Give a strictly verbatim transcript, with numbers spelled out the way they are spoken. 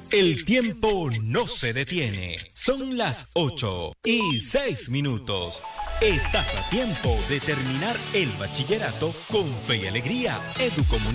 El tiempo no se detiene. Son las ocho y seis minutos. Estás a tiempo de terminar el bachillerato con fe y alegría. Educomunicación.